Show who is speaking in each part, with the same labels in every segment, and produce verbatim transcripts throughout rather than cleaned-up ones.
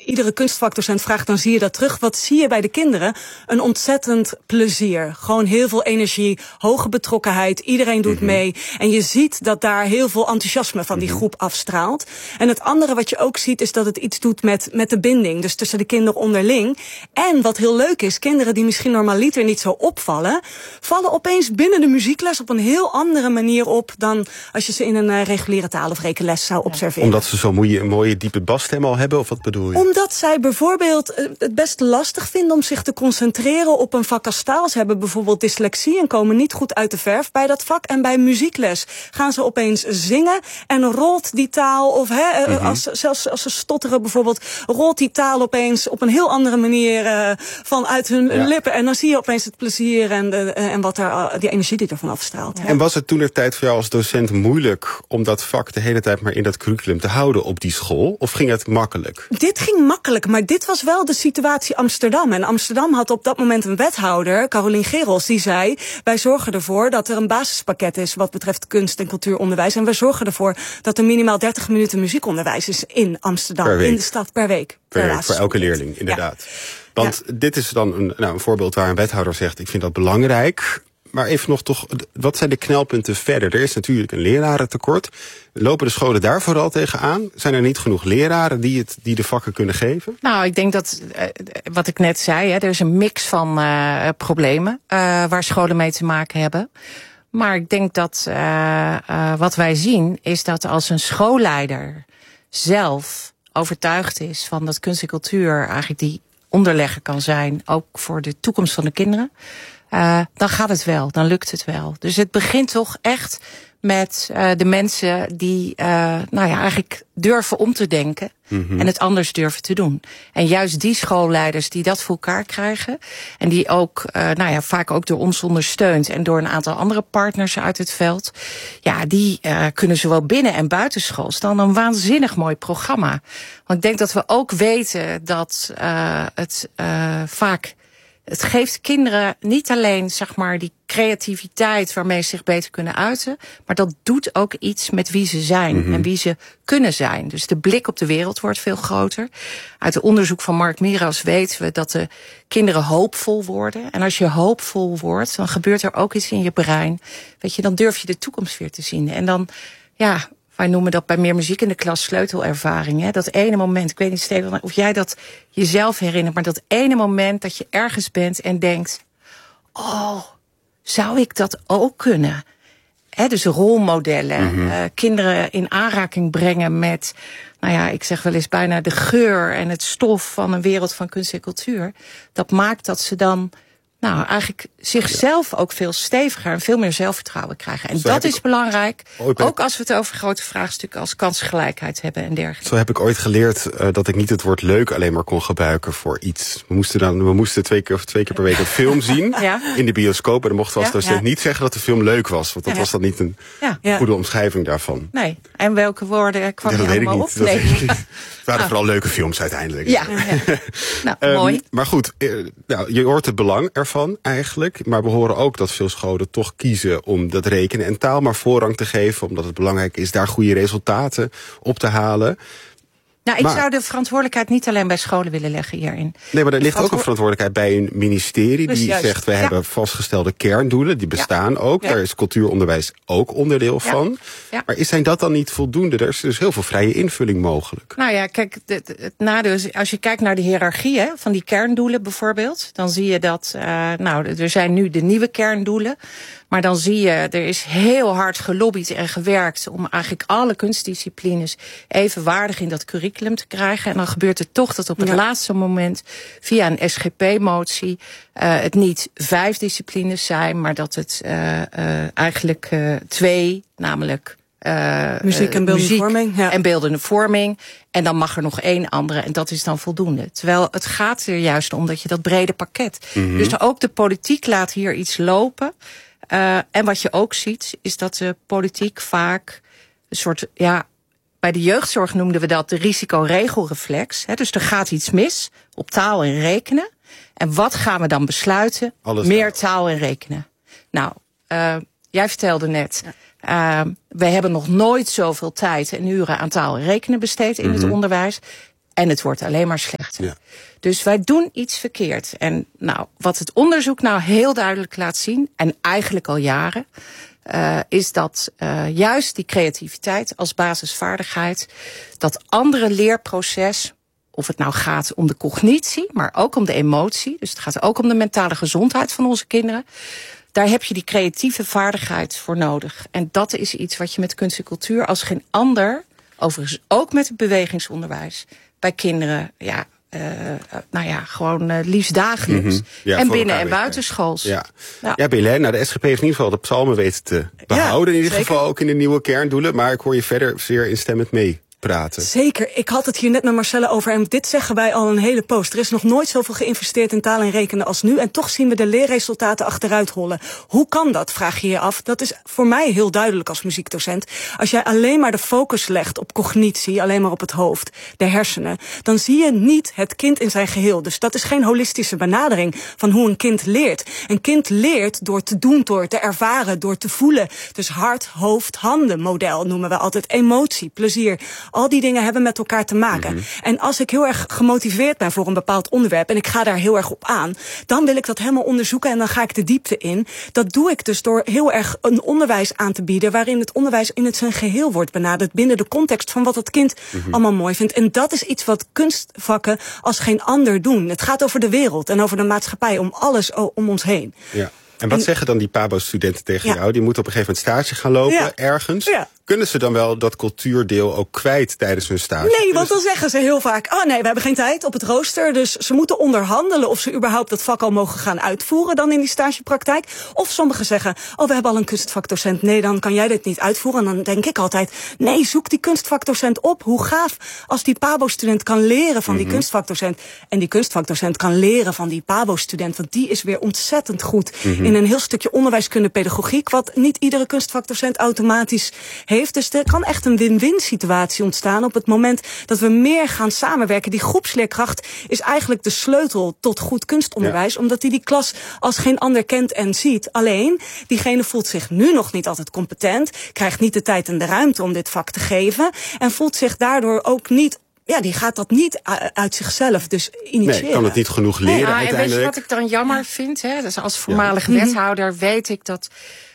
Speaker 1: iedere kunstvakdocent vraagt, dan zie je dat terug. Wat zie je bij de kinderen? Een ontzettend plezier. Gewoon heel veel energie, hoge betrokkenheid. Iedereen doet mm-hmm. mee. En je ziet dat daar heel veel enthousiasme van die groep afstraalt. En het andere wat je ook ziet is dat het iets doet met, met de binding. Dus tussen de kinderen onderling. En wat heel leuk is, kinderen die misschien normaliter niet zo opvallen, vallen opeens binnen de muziekles op een heel andere manier op dan als je ze in een uh, reguliere taal- of rekenles zou observeren.
Speaker 2: Omdat ze zo'n mooie, mooie diepe basstem al hebben, of wat bedoel je?
Speaker 1: Omdat zij bijvoorbeeld het best lastig vinden om zich te concentreren op een vak als taal. Ze hebben bijvoorbeeld dyslexie en komen niet goed uit de verf bij dat vak. En bij muziekles gaan ze opeens zingen en rolt die taal, of hè, mm-hmm. als, zelfs als ze stotteren bijvoorbeeld, rolt die taal opeens op een heel andere manier uh, vanuit hun ja. lippen. En dan zie je opeens het plezier en, de, en wat er, uh, die energie die ervan afstraalt.
Speaker 2: Ja. En was het toentertijd voor jou als docent moeilijk om dat vak de hele tijd maar in dat curriculum te houden op die school? Of ging het makkelijk?
Speaker 1: Dit ging makkelijk, maar dit was wel de situatie Amsterdam. En Amsterdam had op dat moment een wethouder, Carolien Gerels, die zei, wij zorgen ervoor dat er een basispakket is wat betreft kunst- en cultuuronderwijs. En wij zorgen ervoor dat er minimaal dertig minuten muziekonderwijs is in Amsterdam, in de stad per week.
Speaker 2: Per week, voor elke leerling, inderdaad. Ja. Want ja. dit is dan een, nou, een voorbeeld waar een wethouder zegt, ik vind dat belangrijk. Maar even nog toch, wat zijn de knelpunten verder? Er is natuurlijk een lerarentekort. Lopen de scholen daar vooral tegenaan? Zijn er niet genoeg leraren die, het, die de vakken kunnen geven?
Speaker 3: Nou, ik denk dat, uh, wat ik net zei, hè, er is een mix van uh, problemen uh, waar scholen mee te maken hebben. Maar ik denk dat uh, uh, wat wij zien is dat als een schoolleider zelf overtuigd is van dat kunst en cultuur eigenlijk die onderlegger kan zijn, ook voor de toekomst van de kinderen, Uh, dan gaat het wel, dan lukt het wel. Dus het begint toch echt met uh, de mensen die uh, nou ja, eigenlijk durven om te denken mm-hmm. en het anders durven te doen. En juist die schoolleiders die dat voor elkaar krijgen en die ook uh, nou ja, vaak ook door ons ondersteund en door een aantal andere partners uit het veld, ja, die uh, kunnen zowel binnen en buitenschools dan een waanzinnig mooi programma. Want ik denk dat we ook weten dat uh, het uh, vaak het geeft kinderen niet alleen, zeg maar, die creativiteit waarmee ze zich beter kunnen uiten, maar dat doet ook iets met wie ze zijn mm-hmm. en wie ze kunnen zijn. Dus de blik op de wereld wordt veel groter. Uit het onderzoek van Mark Miras weten we dat de kinderen hoopvol worden. En als je hoopvol wordt, dan gebeurt er ook iets in je brein. Weet je, dan durf je de toekomst weer te zien. En dan, ja, wij noemen dat bij Meer Muziek in de Klas sleutelervaring. Hè? Dat ene moment, ik weet niet, Stefan, of jij dat jezelf herinnert, maar dat ene moment dat je ergens bent en denkt, oh, zou ik dat ook kunnen? Hè, dus rolmodellen, mm-hmm. uh, kinderen in aanraking brengen met, nou ja, ik zeg wel eens bijna de geur en het stof van een wereld van kunst en cultuur. Dat maakt dat ze dan, nou, eigenlijk zichzelf ook veel steviger en veel meer zelfvertrouwen krijgen. En Zo dat is ik... belangrijk, ooit... ook als we het over grote vraagstukken als kansgelijkheid hebben en dergelijke.
Speaker 2: Zo heb ik ooit geleerd uh, dat ik niet het woord leuk alleen maar kon gebruiken voor iets. We moesten dan, we moesten twee keer of twee keer per week een film zien ja? in de bioscoop. En dan mochten we als docent ja? niet zeggen dat de film leuk was, want dat ja. was dan niet een ja. goede omschrijving daarvan.
Speaker 3: Nee, en welke woorden kwam
Speaker 2: ja,
Speaker 3: je allemaal op?
Speaker 2: Dat nee. weet ik niet. Het waren ah. vooral leuke films uiteindelijk.
Speaker 3: Ja, ja. nou, um, mooi.
Speaker 2: Maar goed, uh, nou, je hoort het belang ervan eigenlijk. Maar we horen ook dat veel scholen toch kiezen om dat rekenen en taal maar voorrang te geven, omdat het belangrijk is daar goede resultaten op te halen.
Speaker 3: Nou, ik
Speaker 2: maar,
Speaker 3: zou de verantwoordelijkheid niet alleen bij scholen willen leggen hierin.
Speaker 2: Nee, maar er ligt ook een verantwoordelijkheid bij een ministerie die juist. zegt, we ja. hebben vastgestelde kerndoelen, die bestaan ja. ook. Ja. Daar is cultuuronderwijs ook onderdeel ja. van. Ja. Maar is zijn dat dan niet voldoende? Er is dus heel veel vrije invulling mogelijk.
Speaker 3: Nou ja, kijk, het, het nadeel is, als je kijkt naar de hiërarchie hè, van die kerndoelen bijvoorbeeld, dan zie je dat, uh, nou, er zijn nu de nieuwe kerndoelen. Maar dan zie je, er is heel hard gelobbyd en gewerkt om eigenlijk alle kunstdisciplines evenwaardig in dat curriculum te krijgen. En dan gebeurt het toch dat op het ja. laatste moment via een S G P-motie uh, het niet vijf disciplines zijn, maar dat het uh, uh, eigenlijk uh, twee, namelijk Uh,
Speaker 1: muziek en beeldende
Speaker 3: muziek
Speaker 1: vorming. Ja.
Speaker 3: En beeldende vorming. En dan mag er nog één andere en dat is dan voldoende. Terwijl het gaat er juist om dat je dat brede pakket. Mm-hmm. Dus ook de politiek laat hier iets lopen. Uh, en wat je ook ziet, is dat de politiek vaak een soort, ja, bij de jeugdzorg noemden we dat de risicoregelreflex. Hè, dus er gaat iets mis op taal en rekenen. En wat gaan we dan besluiten? Alles Meer taal. taal en rekenen. Nou, uh, jij vertelde net, uh, we hebben nog nooit zoveel tijd en uren aan taal en rekenen besteed in mm-hmm. het onderwijs. En het wordt alleen maar slechter. zitten.
Speaker 2: Ja.
Speaker 3: Dus wij doen iets verkeerd. En nou, wat het onderzoek nou heel duidelijk laat zien, en eigenlijk al jaren, uh, is dat uh, juist die creativiteit als basisvaardigheid, dat andere leerproces, of het nou gaat om de cognitie, maar ook om de emotie, dus het gaat ook om de mentale gezondheid van onze kinderen, daar heb je die creatieve vaardigheid voor nodig. En dat is iets wat je met kunst en cultuur als geen ander, overigens ook met het bewegingsonderwijs, bij kinderen, ja, uh, nou ja, gewoon uh, liefst dagelijks. Mm-hmm. Ja, en binnen- en buitenschools.
Speaker 2: Ja, ja. ja Belén, nou, de S G P heeft in ieder geval de psalmen weten te behouden. Ja, in ieder zeker. geval ook in de nieuwe kerndoelen. Maar ik hoor je verder zeer instemmend mee praten.
Speaker 1: Zeker. Ik had het hier net met Marcelle over en dit zeggen wij al een hele poos. Er is nog nooit zoveel geïnvesteerd in taal en rekenen als nu en toch zien we de leerresultaten achteruit hollen. Hoe kan dat, vraag je je af. Dat is voor mij heel duidelijk als muziekdocent. Als jij alleen maar de focus legt op cognitie, alleen maar op het hoofd, de hersenen, dan zie je niet het kind in zijn geheel. Dus dat is geen holistische benadering van hoe een kind leert. Een kind leert door te doen, door te ervaren, door te voelen. Dus hart, hoofd, handen model noemen we altijd. Emotie, plezier. Al die dingen hebben met elkaar te maken. Mm-hmm. En als ik heel erg gemotiveerd ben voor een bepaald onderwerp en ik ga daar heel erg op aan, dan wil ik dat helemaal onderzoeken en dan ga ik de diepte in. Dat doe ik dus door heel erg een onderwijs aan te bieden waarin het onderwijs in het zijn geheel wordt benaderd binnen de context van wat het kind mm-hmm. allemaal mooi vindt. En dat is iets wat kunstvakken als geen ander doen. Het gaat over de wereld en over de maatschappij, om alles om ons heen.
Speaker 2: Ja. En wat en, zeggen dan die Pabo-studenten tegen ja. jou? Die moeten op een gegeven moment stage gaan lopen, ja. ergens. Ja. Kunnen ze dan wel dat cultuurdeel ook kwijt tijdens hun stage?
Speaker 1: Nee, want dan zeggen ze heel vaak, oh nee, we hebben geen tijd op het rooster. Dus ze moeten onderhandelen of ze überhaupt dat vak al mogen gaan uitvoeren dan in die stagepraktijk. Of sommigen zeggen, oh we hebben al een kunstvakdocent. Nee, dan kan jij dit niet uitvoeren. En dan denk ik altijd, nee, zoek die kunstvakdocent op. Hoe gaaf als die Pabo-student kan leren van die mm-hmm. kunstvakdocent. En die kunstvakdocent kan leren van die Pabo-student. Want die is weer ontzettend goed mm-hmm. in een heel stukje onderwijskunde pedagogiek. Wat niet iedere kunstvakdocent automatisch heeft. Dus er kan echt een win-win situatie ontstaan op het moment dat we meer gaan samenwerken. Die groepsleerkracht is eigenlijk de sleutel tot goed kunstonderwijs, ja. omdat hij die klas als geen ander kent en ziet. Alleen, diegene voelt zich nu nog niet altijd competent, krijgt niet de tijd en de ruimte om dit vak te geven en voelt zich daardoor ook niet. Ja, die gaat dat niet uit zichzelf dus initiëren.
Speaker 2: Nee, kan het niet genoeg leren
Speaker 3: ja,
Speaker 2: uiteindelijk.
Speaker 3: En weet je wat ik dan jammer vind? Hè? Dus als voormalig ja. wethouder weet ik dat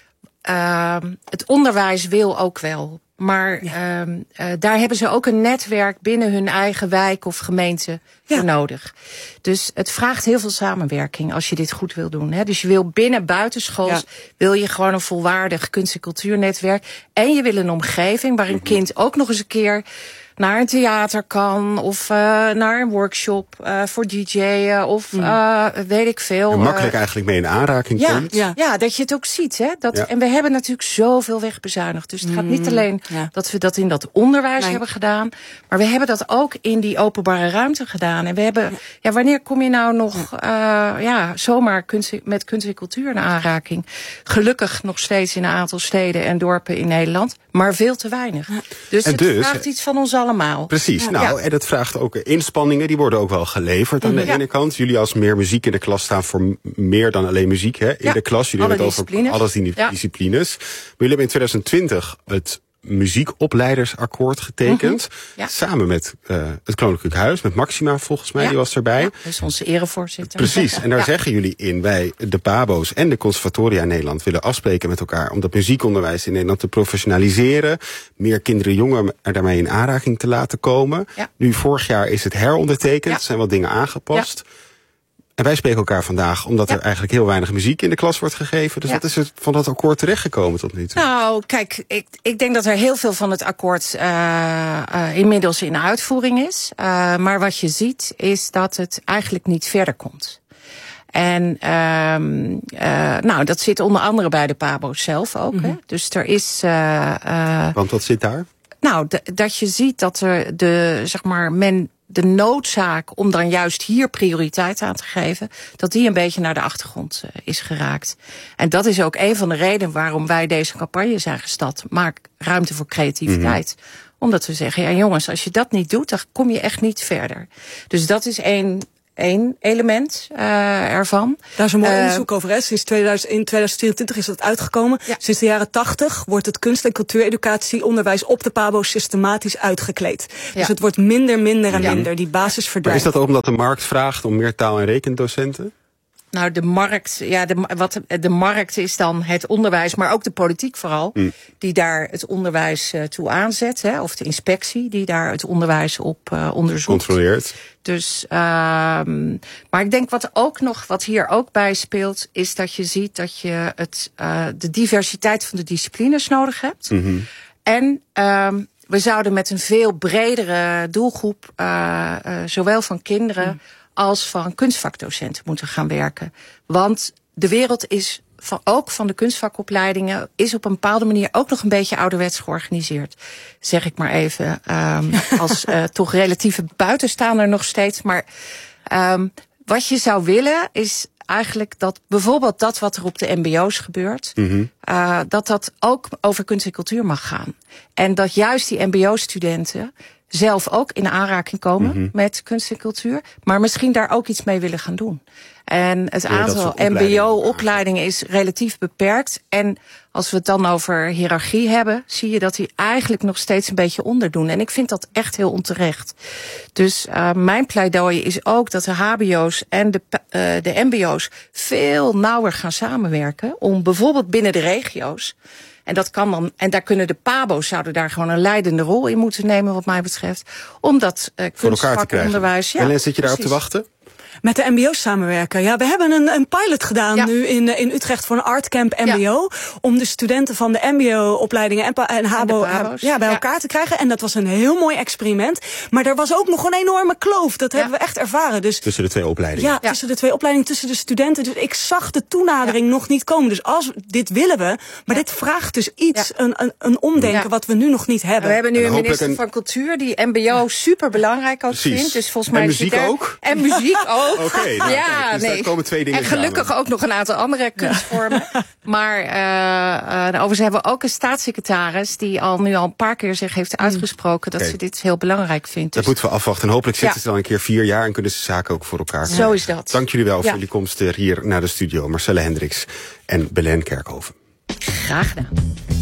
Speaker 3: Uh, het onderwijs wil ook wel. Maar ja. uh, uh, daar hebben ze ook een netwerk binnen hun eigen wijk of gemeente ja. voor nodig. Dus het vraagt heel veel samenwerking als je dit goed wil doen. Hè. Dus je wil binnen buitenschools ja. wil je gewoon een volwaardig kunst- en cultuurnetwerk. En je wil een omgeving waar een mm-hmm. kind ook nog eens een keer naar een theater kan, of uh, naar een workshop uh, voor D J'en, of mm. uh, weet ik veel.
Speaker 2: En makkelijk uh, eigenlijk mee in aanraking
Speaker 3: ja,
Speaker 2: komt.
Speaker 3: Ja. ja, dat je het ook ziet. Hè? Dat, ja. En we hebben natuurlijk zoveel wegbezuinigd. Dus het mm. gaat niet alleen ja. dat we dat in dat onderwijs nee. hebben gedaan, maar we hebben dat ook in die openbare ruimte gedaan. En we hebben, ja, ja wanneer kom je nou nog uh, ja, zomaar kunst, met kunst en cultuur in aanraking? Gelukkig nog steeds in een aantal steden en dorpen in Nederland, maar veel te weinig. Ja. Dus en het dus, vraagt iets van ons allemaal.
Speaker 2: Precies, ja. nou, ja. en dat vraagt ook inspanningen, die worden ook wel geleverd aan de ja. ene kant. Jullie als meer muziek in de klas staan voor meer dan alleen muziek, hè, in ja. de klas. Jullie hebben het over alles die ja. disciplines. Maar jullie hebben in twintig twintig het muziekopleidersakkoord getekend. Mm-hmm. Ja. Samen met uh, het Koninklijk Huis, met Maxima volgens mij, ja. die was erbij. Ja,
Speaker 3: dat is onze erevoorzitter.
Speaker 2: Precies, en daar ja. zeggen jullie in, wij de Pabo's en de conservatoria in Nederland willen afspreken met elkaar om dat muziekonderwijs in Nederland te professionaliseren, meer kinderen, jongeren er daarmee in aanraking te laten komen. Ja. Nu, vorig jaar is het herondertekend, ja. er zijn wat dingen aangepast. Ja. En wij spreken elkaar vandaag omdat ja. er eigenlijk heel weinig muziek in de klas wordt gegeven. Dus ja. wat is er van dat akkoord terechtgekomen tot nu toe?
Speaker 3: Nou, kijk, ik, ik denk dat er heel veel van het akkoord uh, uh, inmiddels in uitvoering is. Uh, maar wat je ziet is dat het eigenlijk niet verder komt. En uh, uh, nou, dat zit onder andere bij de Pabo's zelf ook. Mm-hmm. Hè? Dus er is. Uh, uh,
Speaker 2: Want wat zit daar?
Speaker 3: Nou, d- dat je ziet dat er de, zeg maar, men. de noodzaak om dan juist hier prioriteit aan te geven, dat die een beetje naar de achtergrond uh, is geraakt. En dat is ook een van de redenen waarom wij deze campagne zijn gestart. Maak ruimte voor creativiteit. Mm-hmm. Omdat we zeggen, ja jongens, als je dat niet doet, dan kom je echt niet verder. Dus dat is één, één element uh, ervan.
Speaker 1: Daar is een mooi
Speaker 3: Uh,
Speaker 1: onderzoek over. Hè. Sinds tweeduizend, in tweeduizend vierentwintig is dat uitgekomen. Ja. Sinds de jaren tachtig wordt het kunst- en cultuureducatieonderwijs op de pabo systematisch uitgekleed. Ja. Dus het wordt minder, minder en ja. minder. Die basis verdwijnt.
Speaker 2: Maar is dat ook omdat de markt vraagt om meer taal- en rekendocenten?
Speaker 3: Nou, de markt, ja, de, wat, de markt is dan het onderwijs, maar ook de politiek vooral, mm. die daar het onderwijs uh, toe aanzet, hè, of de inspectie die daar het onderwijs op uh, onderzoekt.
Speaker 2: Controleert.
Speaker 3: Dus, uh, maar ik denk wat ook nog, wat hier ook bij speelt, is dat je ziet dat je het, uh, de diversiteit van de disciplines nodig hebt.
Speaker 2: Mm-hmm.
Speaker 3: En uh, we zouden met een veel bredere doelgroep, uh, uh, zowel van kinderen mm. als van kunstvakdocenten moeten gaan werken. Want de wereld is van, ook van de kunstvakopleidingen is op een bepaalde manier ook nog een beetje ouderwets georganiseerd. Zeg ik maar even, um, als uh, toch relatieve buitenstaander nog steeds. Maar um, wat je zou willen is eigenlijk dat bijvoorbeeld dat wat er op de mbo's gebeurt,
Speaker 2: mm-hmm.
Speaker 3: uh, dat dat ook over kunst en cultuur mag gaan. En dat juist die mbo-studenten zelf ook in aanraking komen mm-hmm. met kunst en cultuur, maar misschien daar ook iets mee willen gaan doen. En het ja, aantal mbo-opleidingen is relatief beperkt. En als we het dan over hiërarchie hebben, zie je dat die eigenlijk nog steeds een beetje onderdoen. En ik vind dat echt heel onterecht. Dus uh, mijn pleidooi is ook dat de hbo's en de, uh, de mbo's veel nauwer gaan samenwerken om bijvoorbeeld binnen de regio's. En dat kan dan, en daar kunnen de pabo's zouden daar gewoon een leidende rol in moeten nemen, wat mij betreft. Omdat uh, kunstvakonderwijs.
Speaker 2: Ja, en zit je daarop te wachten?
Speaker 1: Met de mbo's samenwerken. Ja, we hebben een, een pilot gedaan ja. nu in, in Utrecht voor een artcamp mbo. Ja. Om de studenten van de mbo-opleidingen en, en hbo en ja, bij elkaar ja. te krijgen. En dat was een heel mooi experiment. Maar er was ook nog een enorme kloof. Dat ja. hebben we echt ervaren. Dus,
Speaker 2: tussen de twee opleidingen.
Speaker 1: Ja, ja, tussen de twee opleidingen, tussen de studenten. Dus ik zag de toenadering ja. nog niet komen. Dus als dit willen we. Maar ja. dit vraagt dus iets, ja. een, een, een omdenken ja. wat we nu nog niet hebben.
Speaker 3: We hebben nu een minister een... van Cultuur die mbo super belangrijk ook vindt. Dus volgens mij
Speaker 2: en muziek
Speaker 3: er...
Speaker 2: ook?
Speaker 3: En muziek ook.
Speaker 2: Oké, okay, nou, ja, kijk, dus nee. daar komen twee dingen
Speaker 3: en gelukkig
Speaker 2: samen.
Speaker 3: Ook nog een aantal andere kunstvormen. Ja. Maar uh, uh, overigens hebben we ook een staatssecretaris die al nu al een paar keer zich heeft uitgesproken dat okay. ze dit heel belangrijk vindt.
Speaker 2: Dat
Speaker 3: dus.
Speaker 2: moeten we afwachten. En hopelijk zitten ja. ze dan een keer vier jaar en kunnen ze zaken ook voor elkaar.
Speaker 3: Zo is dat.
Speaker 2: Dank jullie wel
Speaker 3: ja.
Speaker 2: voor jullie komst hier naar de studio. Marcelle Hendricks en Belen Kerkhoven.
Speaker 3: Graag gedaan.